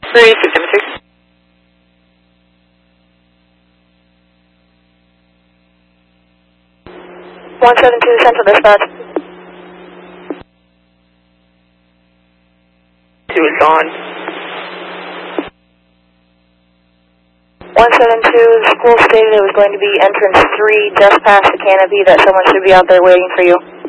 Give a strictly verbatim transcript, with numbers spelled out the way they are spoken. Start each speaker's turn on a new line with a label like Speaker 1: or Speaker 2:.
Speaker 1: three, September six.
Speaker 2: one seven two Central Dispatch.
Speaker 1: Two is on.
Speaker 2: one seven two, the school stated it was going to be entrance three, just past the canopy, that someone should be out there waiting for you.